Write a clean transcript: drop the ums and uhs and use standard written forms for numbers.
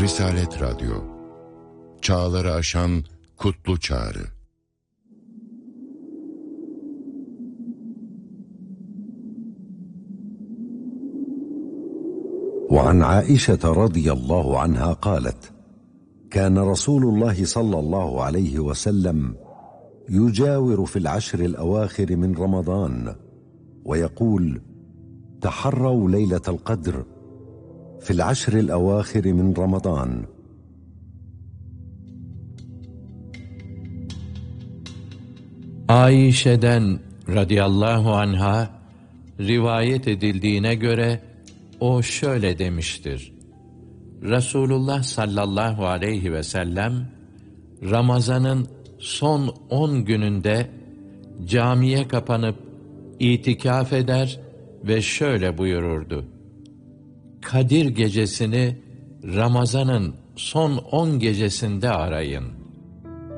Risalet Radyo, çağları aşan kutlu çağrı. وعن عائشة رضي الله عنها قالت: كان رسول الله صلى الله عليه وسلم يجاور في العشر الأواخر من رمضان ويقول: تحروا ليلة القدر في العشر الأواخر من رمضان. Ayşe'den radıyallahu anha rivayet edildiğine göre o şöyle demiştir: Resulullah sallallahu aleyhi ve sellem Ramazan'ın son 10 gününde camiye kapanıp itikaf eder ve şöyle buyururdu: Kadir gecesini Ramazan'ın son 10 gecesinde arayın.